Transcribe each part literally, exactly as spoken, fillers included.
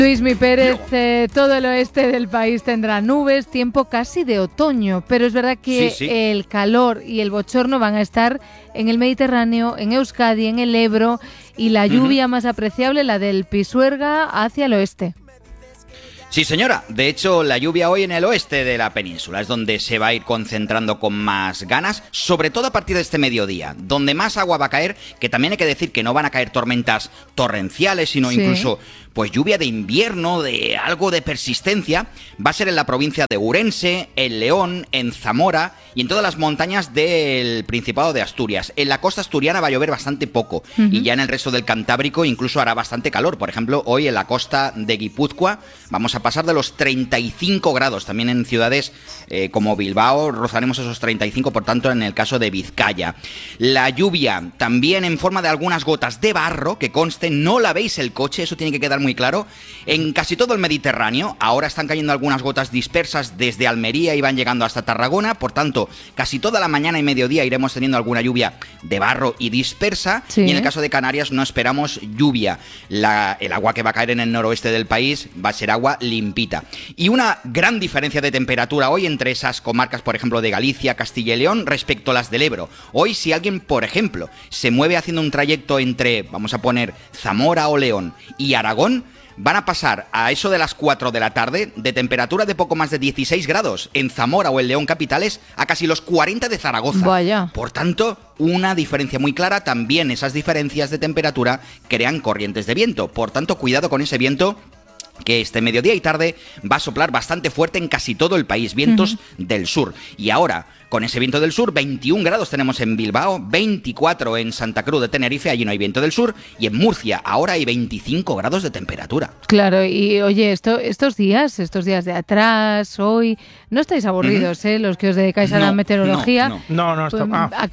Luismi Pérez, eh, todo el oeste del país tendrá nubes, tiempo casi de otoño, pero es verdad que sí, sí. el calor y el bochorno van a estar en el Mediterráneo, en Euskadi, en el Ebro, y la lluvia uh-huh. más apreciable, la del Pisuerga, hacia el oeste. Sí, señora. De hecho, la lluvia hoy en el oeste de la península es donde se va a ir concentrando con más ganas, sobre todo a partir de este mediodía, donde más agua va a caer, que también hay que decir que no van a caer tormentas torrenciales, sino sí. incluso pues lluvia de invierno, de algo de persistencia. Va a ser en la provincia de Ourense, en León, en Zamora y en todas las montañas del Principado de Asturias. En la costa asturiana va a llover bastante poco uh-huh. y ya en el resto del Cantábrico incluso hará bastante calor. Por ejemplo, hoy en la costa de Guipúzcoa vamos a pasar de los treinta y cinco grados. También en ciudades eh, como Bilbao rozaremos esos treinta y cinco, por tanto en el caso de Vizcaya. La lluvia también en forma de algunas gotas de barro, que conste, no lavéis el coche, eso tiene que quedar muy claro. En casi todo el Mediterráneo, ahora están cayendo algunas gotas dispersas desde Almería y van llegando hasta Tarragona, por tanto, casi toda la mañana y mediodía iremos teniendo alguna lluvia de barro y dispersa, sí. y en el caso de Canarias no esperamos lluvia. La, el agua que va a caer en el noroeste del país va a ser agua limpita. Y una gran diferencia de temperatura hoy entre esas comarcas, por ejemplo, de Galicia, Castilla y León, respecto a las del Ebro. Hoy, si alguien, por ejemplo, se mueve haciendo un trayecto entre, vamos a poner, Zamora o León y Aragón, van a pasar a eso de las cuatro de la tarde de temperatura de poco más de dieciséis grados en Zamora o en León capitales a casi los cuarenta de Zaragoza. Vaya. Por tanto, una diferencia muy clara. También esas diferencias de temperatura crean corrientes de viento. Por tanto, cuidado con ese viento que este mediodía y tarde va a soplar bastante fuerte en casi todo el país, vientos uh-huh. del sur. Y ahora, con ese viento del sur, veintiún grados tenemos en Bilbao, veinticuatro en Santa Cruz de Tenerife, allí no hay viento del sur, y en Murcia ahora hay veinticinco grados de temperatura. Claro, y oye, esto, estos días, estos días de atrás, hoy, no estáis aburridos, uh-huh. ¿eh? Los que os dedicáis no, a la meteorología. No, no, no, no, está, ah.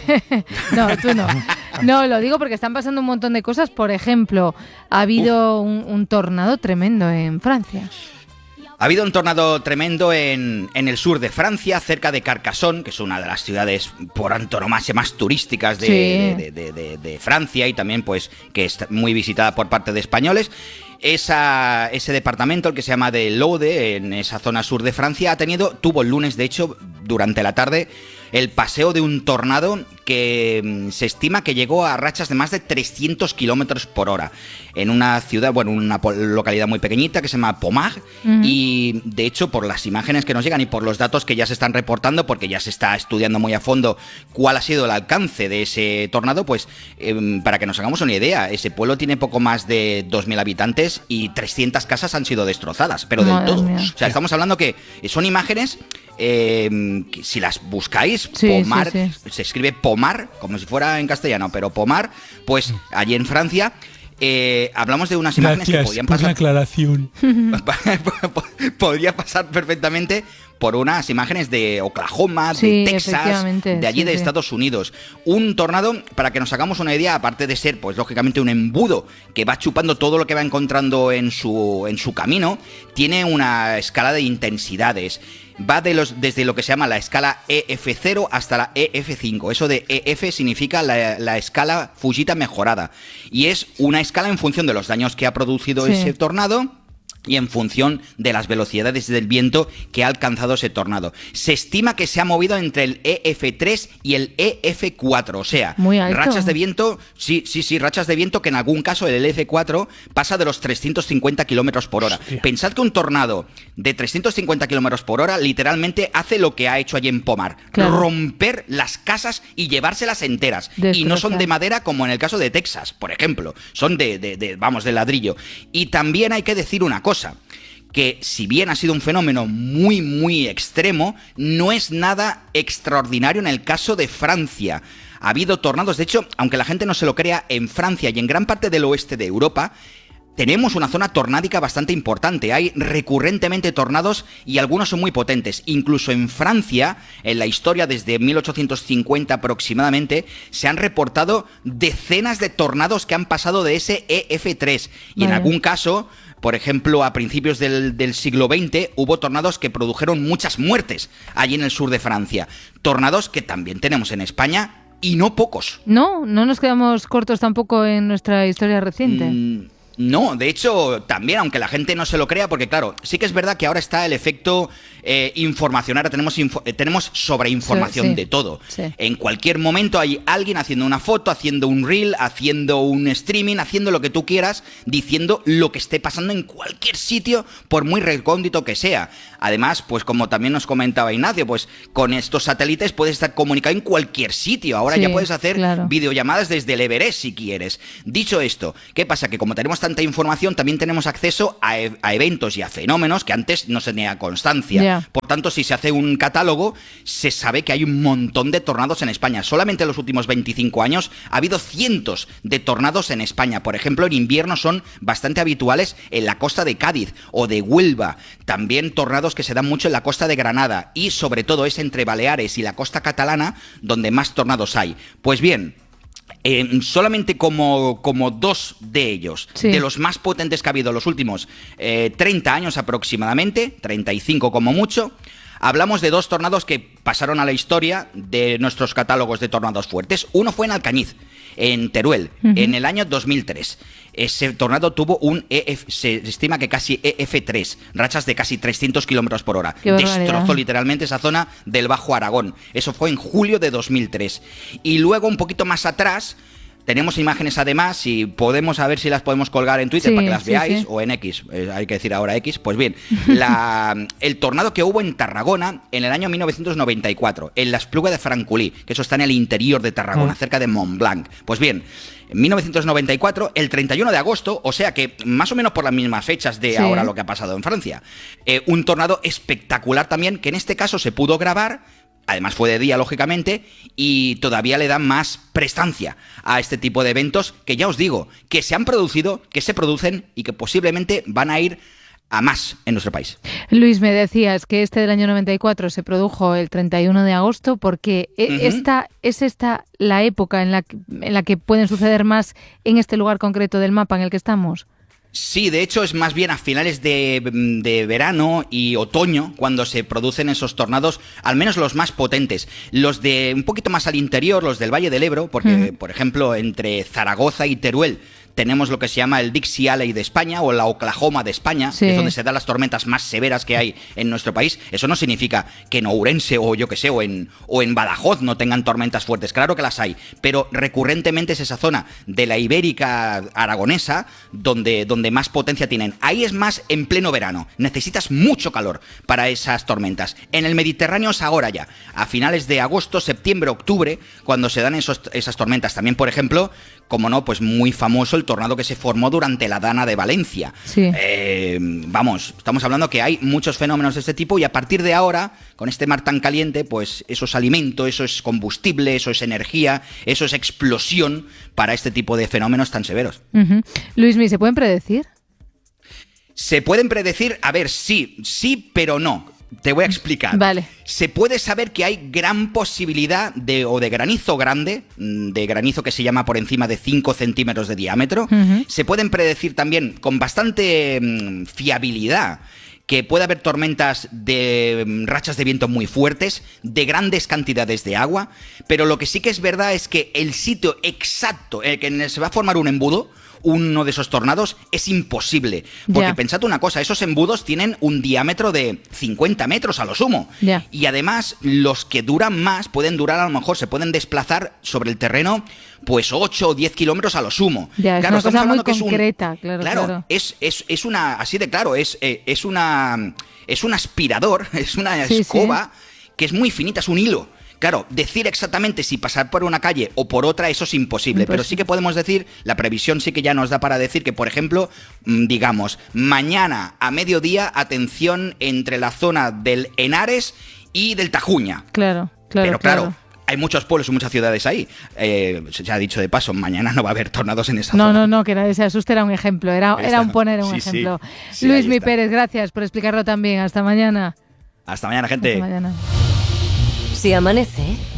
no tú no. No, lo digo porque están pasando un montón de cosas. Por ejemplo, ha habido un, un tornado tremendo en Francia. Ha habido un tornado tremendo en, en el sur de Francia, cerca de Carcassonne, que es una de las ciudades por antonomasia más turísticas de, sí. de, de, de, de Francia, y también pues que es muy visitada por parte de españoles. Esa, ese departamento, el que se llama de l'Aude, en esa zona sur de Francia, ha tenido, tuvo el lunes, de hecho, durante la tarde, el paseo de un tornado que se estima que llegó a rachas de más de trescientos kilómetros por hora en una ciudad, bueno, una localidad muy pequeñita que se llama Pommard, uh-huh. y de hecho por las imágenes que nos llegan y por los datos que ya se están reportando, porque ya se está estudiando muy a fondo cuál ha sido el alcance de ese tornado, pues eh, para que nos hagamos una idea, ese pueblo tiene poco más de dos mil habitantes y trescientas casas han sido destrozadas, pero del todo. Mía. O sea, estamos hablando que son imágenes, eh, que si las buscáis, sí, Pommard, sí, sí. se escribe Pommard, como si fuera en castellano, pero Pommard, pues allí en Francia, eh, hablamos de unas imágenes Gracias que podían por pasar. La aclaración. Podría pasar perfectamente por unas imágenes de Oklahoma, sí, de Texas, de allí sí, de sí. Estados Unidos. Un tornado, para que nos hagamos una idea, aparte de ser, pues lógicamente, un embudo que va chupando todo lo que va encontrando en su, en su camino, tiene una escala de intensidades. Va de los, desde lo que se llama la escala E F cero hasta la E F cinco. Eso de E F significa la, la escala Fujita mejorada. Y es una escala en función de los daños que ha producido sí. ese tornado y en función de las velocidades del viento que ha alcanzado ese tornado. Se estima que se ha movido entre el E F tres y el E F cuatro, o sea, muy alto. Rachas de viento, sí, sí, sí, rachas de viento que en algún caso el E F cuatro pasa de los trescientos cincuenta kilómetros por hora. Hostia. Pensad que un tornado de trescientos cincuenta kilómetros por hora literalmente hace lo que ha hecho allí en Pommard, claro. romper las casas y llevárselas enteras. Destroza. Y no son de madera como en el caso de Texas, por ejemplo, son de, de, de, vamos, de ladrillo. Y también hay que decir una cosa, que si bien ha sido un fenómeno muy, muy extremo, no es nada extraordinario en el caso de Francia. Ha habido tornados, de hecho, aunque la gente no se lo crea, en Francia y en gran parte del oeste de Europa, tenemos una zona tornádica bastante importante. Hay recurrentemente tornados y algunos son muy potentes. Incluso en Francia, en la historia desde mil ochocientos cincuenta aproximadamente, se han reportado decenas de tornados que han pasado de ese E F tres. Y vale. en algún caso, por ejemplo, a principios del, del siglo veinte, hubo tornados que produjeron muchas muertes allí en el sur de Francia. Tornados que también tenemos en España y no pocos. No, no nos quedamos cortos tampoco en nuestra historia reciente. Mm. No, de hecho, también, aunque la gente no se lo crea, porque claro, sí que es verdad que ahora está el efecto eh, información, ahora tenemos, info, eh, tenemos sobreinformación sí, sí, de todo. Sí. En cualquier momento hay alguien haciendo una foto, haciendo un reel, haciendo un streaming, haciendo lo que tú quieras, diciendo lo que esté pasando en cualquier sitio, por muy recóndito que sea. Además, pues como también nos comentaba Ignacio, pues con estos satélites puedes estar comunicado en cualquier sitio. Ahora sí, ya puedes hacer claro. videollamadas desde el Everest si quieres. Dicho esto, ¿qué pasa? Que como tenemos tanta información, también tenemos acceso a, e- a eventos y a fenómenos que antes no se tenía constancia. Yeah. Por tanto, si se hace un catálogo, se sabe que hay un montón de tornados en España. Solamente en los últimos veinticinco años ha habido cientos de tornados en España. Por ejemplo, en invierno son bastante habituales en la costa de Cádiz o de Huelva. También tornados que se dan mucho en la costa de Granada. Y sobre todo es entre Baleares y la costa catalana donde más tornados hay. Pues bien, Eh, solamente como, como dos de ellos, sí. de los más potentes que ha habido en los últimos eh, treinta años aproximadamente, treinta y cinco como mucho, hablamos de dos tornados que pasaron a la historia de nuestros catálogos de tornados fuertes. Uno fue en Alcañiz, en Teruel, uh-huh. en el año dos mil tres. Ese tornado tuvo un E F, se estima que casi E F tres, rachas de casi trescientos kilómetros por hora. Destrozó literalmente esa zona del Bajo Aragón. Eso fue en julio de dos mil tres. Y luego, un poquito más atrás, tenemos imágenes además y podemos a ver si las podemos colgar en Twitter sí, para que las sí, veáis, sí. o en X, eh, hay que decir ahora X. Pues bien, la, el tornado que hubo en Tarragona en el año mil novecientos noventa y cuatro, en la Espluga de Francolí, que eso está en el interior de Tarragona, mm. cerca de Montblanc. Pues bien, en mil novecientos noventa y cuatro, el treinta y uno de agosto, o sea que más o menos por las mismas fechas de sí. ahora lo que ha pasado en Francia, eh, un tornado espectacular también, que en este caso se pudo grabar. Además fue de día, lógicamente, y todavía le dan más prestancia a este tipo de eventos que ya os digo, que se han producido, que se producen y que posiblemente van a ir a más en nuestro país. Luis, me decías que este del año noventa y cuatro se produjo el treinta y uno de agosto porque uh-huh. esta, ¿es esta la época en la, que, en la que pueden suceder más en este lugar concreto del mapa en el que estamos? Sí, de hecho es más bien a finales de, de verano y otoño cuando se producen esos tornados, al menos los más potentes. Los de un poquito más al interior, los del Valle del Ebro, porque, uh-huh. por ejemplo, entre Zaragoza y Teruel tenemos lo que se llama el Dixie Alley de España o la Oklahoma de España, sí. que es donde se dan las tormentas más severas que hay en nuestro país. Eso no significa que en Ourense o yo que sé, o en, o en Badajoz no tengan tormentas fuertes. Claro que las hay, pero recurrentemente es esa zona de la Ibérica aragonesa donde, donde más potencia tienen. Ahí es más en pleno verano. Necesitas mucho calor para esas tormentas. En el Mediterráneo es ahora ya, a finales de agosto, septiembre, octubre, cuando se dan esos, esas tormentas. También, por ejemplo, como no, pues muy famoso el tornado que se formó durante la Dana de Valencia. Sí. Eh, vamos, estamos hablando que hay muchos fenómenos de este tipo y a partir de ahora, con este mar tan caliente, pues eso es alimento, eso es combustible, eso es energía, eso es explosión para este tipo de fenómenos tan severos. Uh-huh. Luismi, ¿se pueden predecir? Se pueden predecir, a ver, sí, sí, pero no. Te voy a explicar. Vale. Se puede saber que hay gran posibilidad de, o de granizo grande, de granizo que se llama por encima de cinco centímetros de diámetro. Uh-huh. Se pueden predecir también con bastante mmm, fiabilidad que puede haber tormentas de mmm, rachas de viento muy fuertes, de grandes cantidades de agua, pero lo que sí que es verdad es que el sitio exacto en el que se va a formar un embudo, uno de esos tornados, es imposible. Porque yeah. pensad una cosa, esos embudos tienen un diámetro de cincuenta metros a lo sumo. Yeah. Y además, los que duran más pueden durar, a lo mejor, se pueden desplazar sobre el terreno pues ocho o diez kilómetros a lo sumo. Yeah, claro, es una cosa muy concreta, es un, claro, claro, claro. Es, es, es una, así de claro, es, eh, es una es un aspirador, es una sí, escoba sí. que es muy finita, es un hilo. Claro, decir exactamente si pasar por una calle o por otra, eso es imposible, pues pero sí que podemos decir, la previsión sí que ya nos da para decir que, por ejemplo, digamos, mañana a mediodía, atención entre la zona del Henares y del Tajuña. Claro, claro, Pero claro, claro. hay muchos pueblos y muchas ciudades ahí. Eh, se ha dicho de paso, mañana no va a haber tornados en esa no, zona. No, no, no, que nadie se asuste, era un ejemplo, era, era un poner un sí, ejemplo. Sí, sí, Luismi Pérez, gracias por explicarlo también. Hasta mañana. Hasta mañana, gente. Hasta mañana. Si amanece,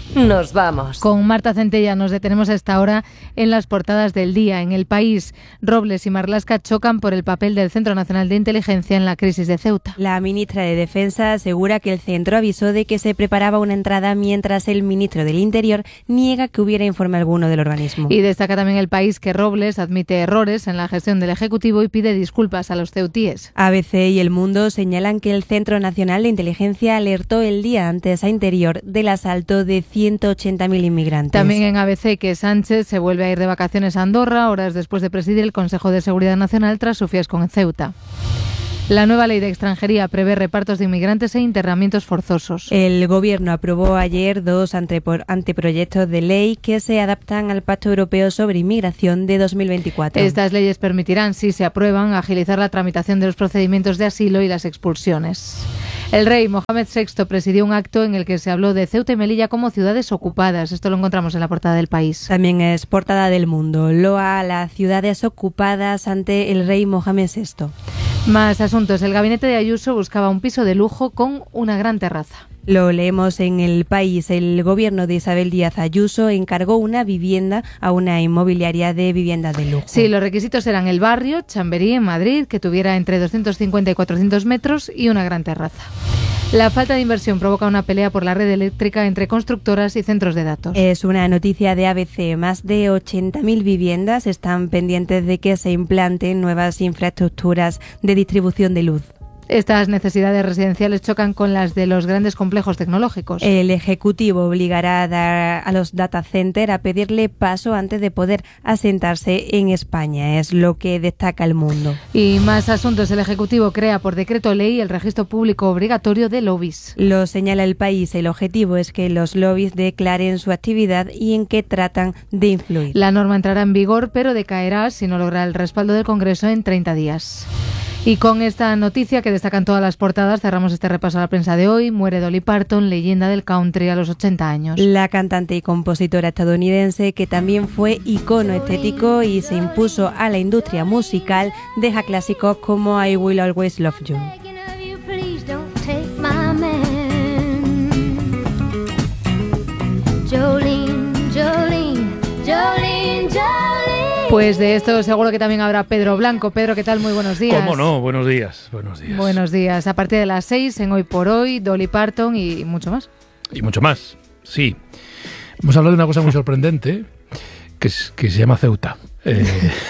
Nos vamos. Con Marta Centella nos detenemos a esta hora en las portadas del día. En El País, Robles y Marlaska chocan por el papel del Centro Nacional de Inteligencia en la crisis de Ceuta. La ministra de Defensa asegura que el centro avisó de que se preparaba una entrada, mientras el ministro del Interior niega que hubiera informe alguno del organismo. Y destaca también El País que Robles admite errores en la gestión del Ejecutivo y pide disculpas a los ceutíes. A B C y El Mundo señalan que el Centro Nacional de Inteligencia alertó el día antes a Interior del asalto de ciento ochenta mil inmigrantes. También en A B C que Sánchez se vuelve a ir de vacaciones a Andorra, horas después de presidir el Consejo de Seguridad Nacional tras su fiasco en Ceuta. La nueva ley de extranjería prevé repartos de inmigrantes e internamientos forzosos. El Gobierno aprobó ayer dos anteproyectos de ley que se adaptan al Pacto Europeo sobre Inmigración de dos mil veinticuatro. Estas leyes permitirán, si se aprueban, agilizar la tramitación de los procedimientos de asilo y las expulsiones. El rey Mohamed sexto presidió un acto en el que se habló de Ceuta y Melilla como ciudades ocupadas. Esto lo encontramos en la portada del País. También es portada del Mundo. Loa a las ciudades ocupadas ante el rey Mohamed sexto. Más asuntos. El gabinete de Ayuso buscaba un piso de lujo con una gran terraza. Lo leemos en El País. El gobierno de Isabel Díaz Ayuso encargó una vivienda a una inmobiliaria de vivienda de lujo. Sí, los requisitos eran el barrio, Chamberí, en Madrid, que tuviera entre doscientos cincuenta y cuatrocientos metros y una gran terraza. La falta de inversión provoca una pelea por la red eléctrica entre constructoras y centros de datos. Es una noticia de A B C. Más de ochenta mil viviendas están pendientes de que se implanten nuevas infraestructuras de distribución de luz. Estas necesidades residenciales chocan con las de los grandes complejos tecnológicos. El Ejecutivo obligará a, dar a los data centers a pedirle paso antes de poder asentarse en España, es lo que destaca El Mundo. Y más asuntos. El Ejecutivo crea por decreto ley el registro público obligatorio de lobbies. Lo señala El País. El objetivo es que los lobbies declaren su actividad y en qué tratan de influir. La norma entrará en vigor, pero decaerá si no logra el respaldo del Congreso en treinta días. Y con esta noticia que destacan todas las portadas, cerramos este repaso a la prensa de hoy. Muere Dolly Parton, leyenda del country a los ochenta años. La cantante y compositora estadounidense, que también fue icono estético y se impuso a la industria musical, deja clásicos como I Will Always Love You. Jolene, Jolene, Jolene, Jolene. Pues de esto seguro que también habrá Pedro Blanco. Pedro, ¿qué tal? Muy buenos días. ¿Cómo no? Buenos días, buenos días. Buenos días. A partir de las seis, en Hoy por Hoy, Dolly Parton y mucho más. Y mucho más, sí. Vamos a hablar de una cosa muy sorprendente, que, es, que se llama Ceuta. Eh,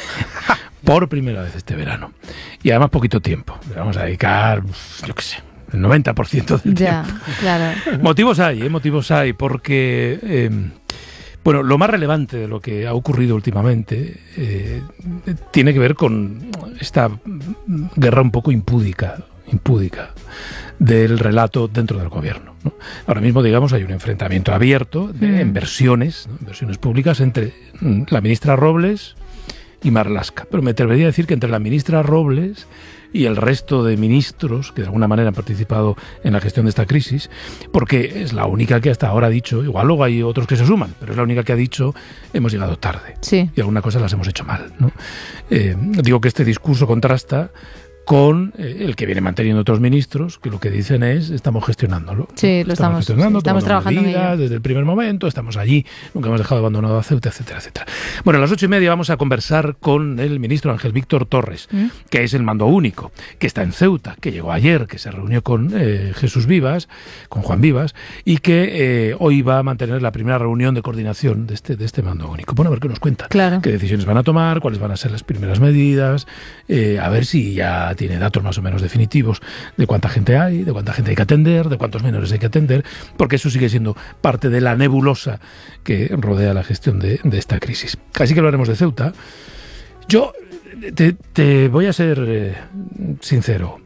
por primera vez este verano. Y además poquito tiempo. Le vamos a dedicar, yo qué sé, el noventa por ciento del ya, tiempo. Claro. Motivos hay, ¿eh? Motivos hay, porque... Eh, Bueno, lo más relevante de lo que ha ocurrido últimamente eh, tiene que ver con esta guerra un poco impúdica, impúdica del relato dentro del gobierno, ¿no? Ahora mismo, digamos, hay un enfrentamiento abierto de, mm. en versiones, ¿no? en versiones públicas entre la ministra Robles y Marlaska. Pero me atrevería a decir que entre la ministra Robles y el resto de ministros que de alguna manera han participado en la gestión de esta crisis, porque es la única que hasta ahora ha dicho, igual luego hay otros que se suman, pero es la única que ha dicho hemos llegado tarde, sí. y algunas cosas las hemos hecho mal, ¿no? Eh, digo que este discurso contrasta con eh, el que vienen manteniendo otros ministros, que lo que dicen es estamos gestionándolo. Sí, lo estamos, estamos gestionando, sí, estamos trabajando medidas, en ello. Desde el primer momento, estamos allí, nunca hemos dejado abandonado a Ceuta, etcétera, etcétera. Bueno, a las ocho y media vamos a conversar con el ministro Ángel Víctor Torres, ¿Mm? que es el mando único, que está en Ceuta, que llegó ayer, que se reunió con eh, Jesús Vivas, con Juan Vivas, y que eh, hoy va a mantener la primera reunión de coordinación de este, de este mando único. Bueno, a ver qué nos cuenta. Claro. Qué decisiones van a tomar, cuáles van a ser las primeras medidas, eh, a ver si ya tiene datos más o menos definitivos de cuánta gente hay, de cuánta gente hay que atender, de cuántos menores hay que atender, porque eso sigue siendo parte de la nebulosa que rodea la gestión de, de esta crisis. Así que hablaremos de Ceuta. Yo te, te voy a ser eh, sincero.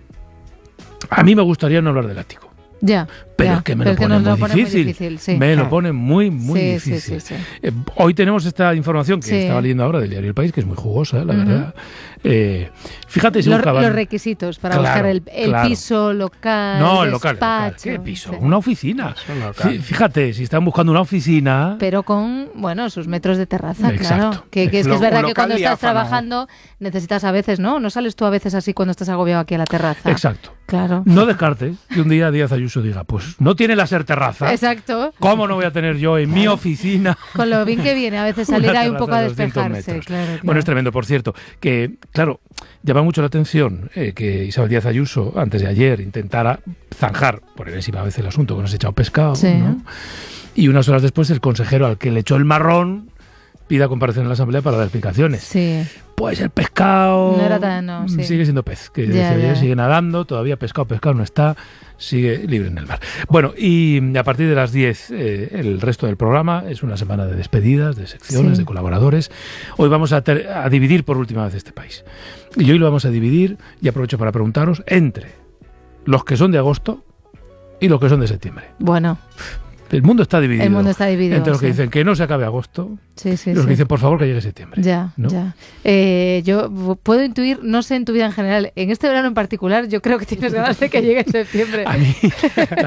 A mí me gustaría no hablar del ático. Ya, pero ya, es que me pero lo pone, que muy, lo pone difícil. muy difícil. Sí. Me Ah. lo pone muy, muy sí, difícil. Sí, sí, sí. Eh, hoy tenemos esta información que sí. estaba leyendo ahora del diario El País, que es muy jugosa, la uh-huh. verdad. Eh, fíjate si los, buscaban... los requisitos para claro, buscar el, el claro. piso local. No, el local, local. ¿Qué piso? Sí. Una oficina. Fíjate, si están buscando una oficina... Pero con, bueno, sus metros de terraza, Exacto. claro. Que, que es, que es verdad que cuando estás diáfano. trabajando necesitas a veces, ¿no? No sales tú a veces así cuando estás agobiado aquí a la terraza. Exacto. Claro. No descartes que un día Díaz Ayuso diga, pues no tiene la SER terraza. Exacto. ¿Cómo no voy a tener yo en mi oficina? Con lo bien que viene a veces salir ahí un poco a despejarse. Claro, claro. Bueno, es tremendo, por cierto, que, claro, llama mucho la atención eh, que Isabel Díaz Ayuso, antes de ayer, intentara zanjar por enésima vez el asunto que nos ha echado pescado, sí. ¿no? Y unas horas después el consejero al que le echó el marrón pida comparecer en la Asamblea para dar explicaciones. Sí. Pues el pescado no era tan, no, sí. sigue siendo pez, que ya, decía, ya. sigue nadando, todavía pescado, pescado no está, sigue libre en el mar. Bueno, y a partir de las diez, eh, el resto del programa es una semana de despedidas, de secciones, sí. de colaboradores. Hoy vamos a, ter- a dividir por última vez este país. Y hoy lo vamos a dividir, y aprovecho para preguntaros, entre los que son de agosto y los que son de septiembre. Bueno. El mundo está dividido. El mundo está dividido. Entre los que sí. dicen que no se acabe agosto sí, sí, y los sí. que dicen, por favor, que llegue septiembre. Ya, ¿no? ya. Eh, yo puedo intuir, no sé en tu vida en general, en este verano en particular, yo creo que tienes ganas de que llegue septiembre. A mí,